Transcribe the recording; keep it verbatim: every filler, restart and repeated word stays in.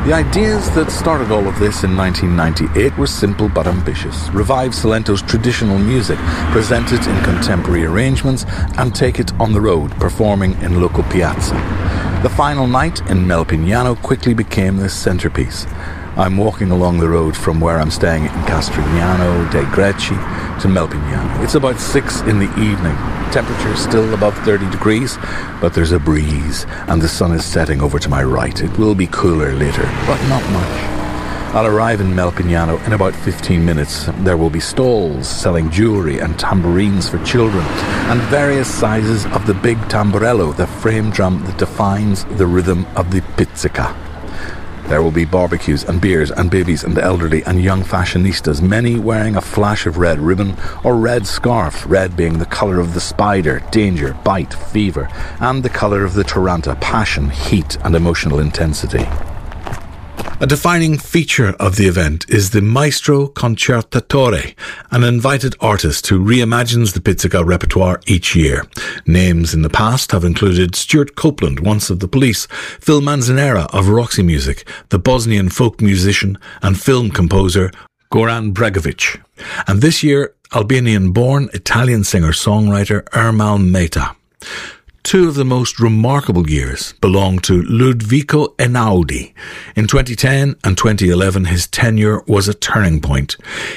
The ideas that started all of this in nineteen ninety-eight were simple but ambitious. Revive Salento's traditional music, present it in contemporary arrangements, and take it on the road, performing in local piazza. The final night in Melpignano quickly became the centerpiece. I'm walking along the road from where I'm staying in Castrignano dei Greci to Melpignano. It's about six in the evening. Temperature still above thirty degrees, but there's a breeze and the sun is setting over to my right. It will be cooler later, but not much. I'll arrive in Melpignano in about fifteen minutes. There will be stalls selling jewellery and tambourines for children, and various sizes of the big tamburello, the frame drum that defines the rhythm of the pizzica. There will be barbecues and beers and babies and elderly and young fashionistas, many wearing a flash of red ribbon or red scarf, red being the colour of the spider, danger, bite, fever, and the colour of the taranta, passion, heat and emotional intensity. A defining feature of the event is the Maestro Concertatore, an invited artist who reimagines the pizzica repertoire each year. Names in the past have included Stuart Copeland, once of the Police, Phil Manzanera of Roxy Music, the Bosnian folk musician and film composer Goran Bregovic, and this year Albanian-born Italian singer-songwriter Ermal Meta. Two of the most remarkable years belong to Ludovico Einaudi. In twenty ten and twenty eleven, his tenure was a turning point.